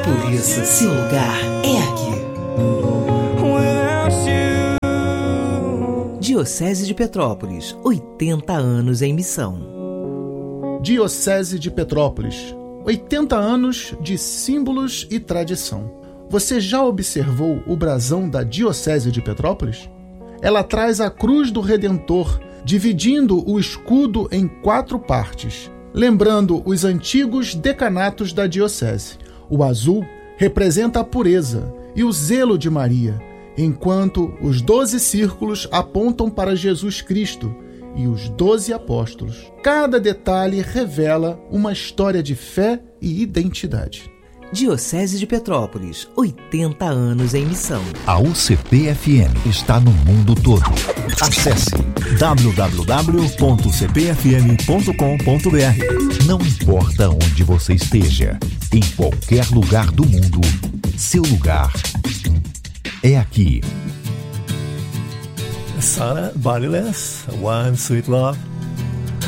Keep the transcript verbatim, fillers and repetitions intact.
Por isso, seu lugar é aqui. Diocese de Petrópolis, oitenta anos em missão. Diocese de Petrópolis, oitenta anos de símbolos e tradição. Você já observou o brasão da Diocese de Petrópolis? Ela traz a cruz do Redentor, dividindo o escudo em quatro partes, lembrando os antigos decanatos da Diocese. O azul representa a pureza e o zelo de Maria, enquanto os doze círculos apontam para Jesus Cristo e os doze apóstolos. Cada detalhe revela uma história de fé e identidade. Diocese de Petrópolis, oitenta anos em missão. A U C P F M está no mundo todo. Acesse w w w ponto c p f m ponto com ponto b r. Não importa onde você esteja, em qualquer lugar do mundo, seu lugar é aqui. Sana Bodiless, One Sweet Love.